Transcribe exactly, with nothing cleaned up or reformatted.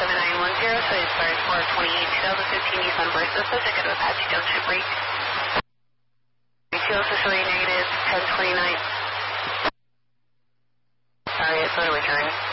seven nine one zero, so it expires four twenty-eight twenty fifteen Nissan Versa, subject to Apache junction break. Fuel facility negative ten twenty-nine. Sorry, it's going to return.